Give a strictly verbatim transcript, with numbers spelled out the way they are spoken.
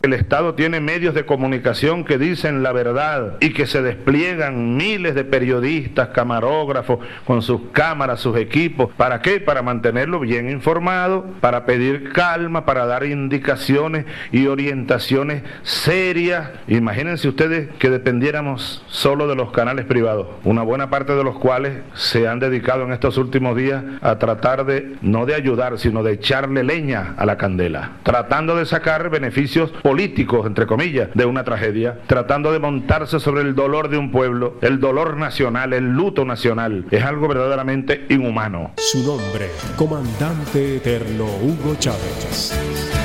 El Estado tiene medios de comunicación que dicen la verdad y que se despliegan miles de periodistas, camarógrafos, con sus cámaras, sus equipos. ¿Para qué? Para mantenerlo bien informado, para pedir calma, para dar indicaciones y orientaciones serias. Imagínense ustedes que dependiéramos solo de los canales privados, una buena parte de los cuales se han dedicado en estos últimos días a tratar de, no de ayudar, sino de echarle leña a la candela, tratando de sacar beneficios políticos, entre comillas, de una tragedia, tratando de montarse sobre el dolor de un pueblo, el dolor nacional, el luto nacional. Es algo verdaderamente inhumano. Su nombre, Comandante Eterno Hugo Chávez.